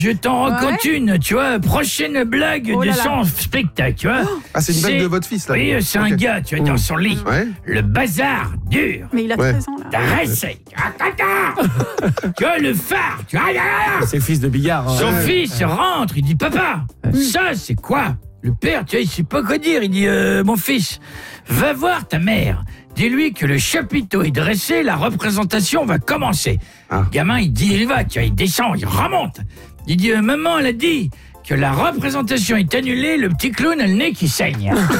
Je t'en raconte une, tu vois, prochaine blague de son spectacle, tu vois. Ah, c'est une blague de votre fils, là. Oui, c'est un gars, tu vois, dans son lit. Ouais. Le bazar dur. Mais il a 13 ans, là. Dressé. Tu vois, le phare, tu vois. C'est le fils de Bigard. Hein. Son fils rentre, il dit, papa, ça c'est quoi? Le père, tu vois, il sait pas quoi dire. Il dit, mon fils, va voir ta mère. Dis-lui que le chapiteau est dressé, la représentation va commencer. Ah. Le gamin, il dit, il va, tu vois, il descend, il remonte. Il dit, maman, elle a dit que la représentation est annulée, le petit clown a le nez qui saigne.